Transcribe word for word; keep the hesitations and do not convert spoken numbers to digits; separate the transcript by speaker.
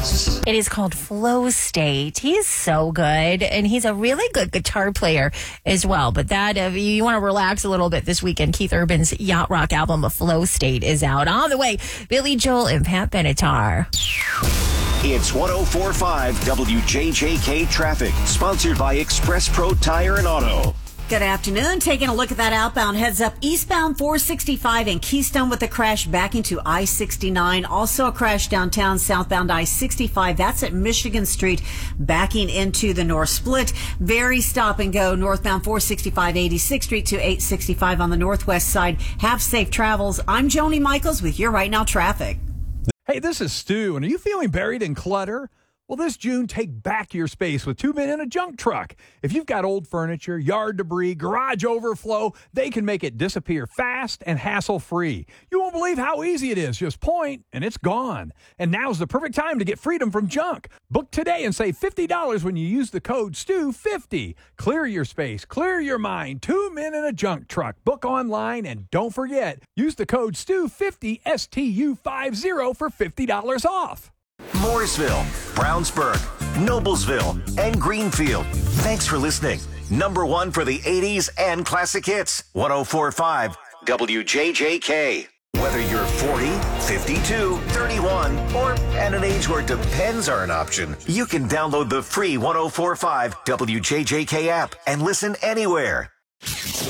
Speaker 1: It is called Flow State. He is so good, and he's a really good guitar player as well. But that, if you want to relax a little bit this weekend, Keith Urban's yacht rock album, Flow State, is out. On the way, Billy Joel and Pat Benatar.
Speaker 2: It's one oh four point five W J J K Traffic, sponsored by Express Pro Tire and Auto.
Speaker 3: Good afternoon. Taking a look at that outbound heads up eastbound four sixty-five in Keystone with a crash backing to I sixty-nine. Also a crash downtown southbound I sixty-five. That's at Michigan Street backing into the North Split. Very stop and go northbound four sixty-five eighty-sixth Street to eight sixty-five on the northwest side. Have safe travels. I'm Joni Michaels with your Right Now Traffic.
Speaker 4: Hey, this is Stu, and are you feeling buried in clutter? Well, this June, take back your space with Two Men in a Junk Truck. If you've got old furniture, yard debris, garage overflow, they can make it disappear fast and hassle-free. You won't believe how easy it is. Just point, and it's gone. And now's the perfect time to get freedom from junk. Book today and save fifty dollars when you use the code S T U fifty. Clear your space, clear your mind. Two Men in a Junk Truck. Book online, and don't forget, use the code S T U fifty, S T U fifty, for fifty dollars off.
Speaker 2: Mooresville, Brownsburg, Noblesville, and Greenfield. Thanks for listening. Number one for the eighties and classic hits. one oh four point five W J J K. Whether you're forty, fifty-two, thirty-one, or at an age where depends are an option, you can download the free one oh four point five W J J K app and listen anywhere.